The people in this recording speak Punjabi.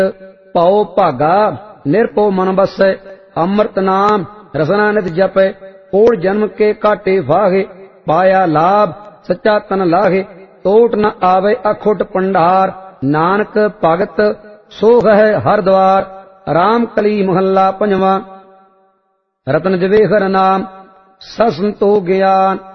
ਭਉ ਭਾਗਾ ਨਿਰਭਉ ਮਨ ਬਸੈ। ਅੰਮ੍ਰਿਤ ਨਾਮ ਰਸਨਾ ਨਿਤ ਜਪੈ। ਕੋੜ ਜਨਮ ਕੇ ਘਾਟੇ ਵਾਹੇ। ਪਾਇਆ ਲਾਭ ਸੱਚਾ ਤਨ ਲਾਹੇ। ਟੋਟ ਨ ਆਵੇ ਅਖੁੱਟ ਭੰਡਾਰ। ਨਾਨਕ ਭਗਤ ਸੋਖ ਹੈ ਹਰ ਦਵਾਰ। ਰਾਮ ਕਲੀ ਮਹੱਲਾ ਪੰਜਵਾਂ। ਰਤਨ ਜਵੇਹਰ ਨਾਮ ਸਤ ਸੰਤੋਖ ਗਿਆਨ।